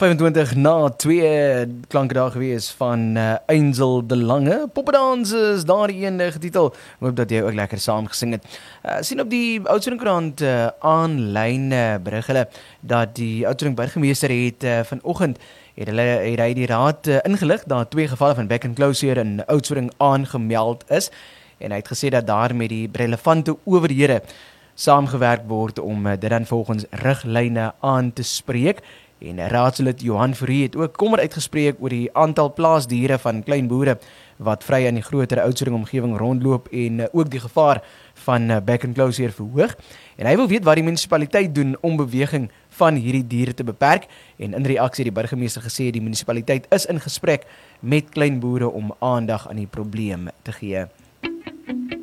25 na 2 klanke daar gewees van Einsel de Lange. Poppedans is daar die ene getitel. Hoop dat jy ook lekker saam gesing het. Sien op die Oudtshoornkoerant aanlyn berig hulle dat die Oudtshoorn burgemeester het vanoggend het hy die raad ingelig dat 2 gevalle van back and closure in Oudtshoorn aangemeld is. En hy het gesê dat daar met die relevante owerhede saamgewerk word om dit dan volgens riglyne aan te spreek. En raadslid Johan Fourie het ook kommer uitgespreek oor die aantal plaasdiere van klein boere wat vry in die groter Oudtshoorn omgewing rondloop en ook die gevaar van back and closure verhoog. En hy wil weet wat die munisipaliteit doen om beweging van hierdie diere te beperk. En in reaksie het die burgemeester gesê die munisipaliteit is in gesprek met klein boere om aandag aan die probleem te gee.